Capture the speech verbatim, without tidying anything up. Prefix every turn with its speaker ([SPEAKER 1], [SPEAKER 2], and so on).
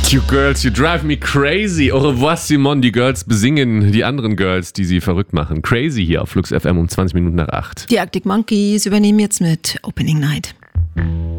[SPEAKER 1] You girls, you drive me crazy. Au revoir, Simone. Die Girls besingen die anderen Girls, die sie verrückt machen. Crazy hier auf Flux F M um zwanzig Minuten nach acht.
[SPEAKER 2] Die Arctic Monkeys übernehmen jetzt mit Opening Night.